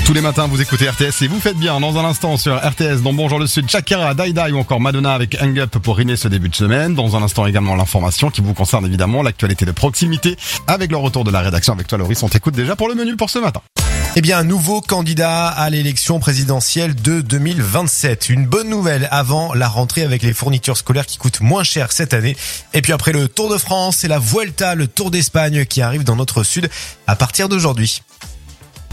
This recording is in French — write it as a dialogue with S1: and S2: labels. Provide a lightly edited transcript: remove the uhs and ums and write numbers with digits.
S1: Tous les matins, vous écoutez RTS et vous faites bien. Dans un instant sur RTS, dans Bonjour le Sud, Shakira, Die ou encore Madonna avec Hang Up pour rimer ce début de semaine. Dans un instant également l'information qui vous concerne évidemment, l'actualité de proximité avec le retour de la rédaction. Avec toi Loris, on t'écoute déjà pour le menu pour ce matin.
S2: Eh bien, un nouveau candidat à l'élection présidentielle de 2027. Une bonne nouvelle avant la rentrée avec les fournitures scolaires qui coûtent moins cher cette année. Et puis après le Tour de France et la Vuelta, le Tour d'Espagne qui arrive dans notre sud à partir d'aujourd'hui.